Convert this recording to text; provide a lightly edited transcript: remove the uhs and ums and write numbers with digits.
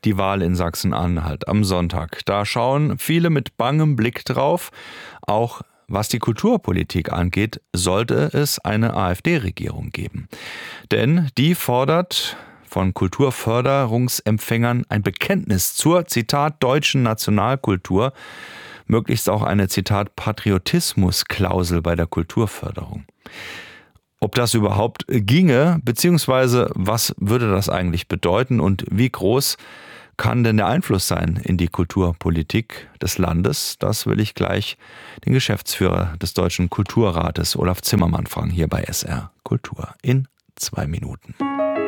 die Wahl in Sachsen-Anhalt am Sonntag. Da schauen viele mit bangem Blick drauf. Auch was die Kulturpolitik angeht, sollte es eine AfD-Regierung geben. Denn die fordert von Kulturförderungsempfängern ein Bekenntnis zur, Zitat, deutschen Nationalkultur, möglichst auch eine, Zitat, Patriotismusklausel bei der Kulturförderung. Ob das überhaupt ginge, beziehungsweise was würde das eigentlich bedeuten und wie groß kann denn der Einfluss sein in die Kulturpolitik des Landes? Das will ich gleich den Geschäftsführer des Deutschen Kulturrates, Olaf Zimmermann, fragen, hier bei SR Kultur in 2 Minuten.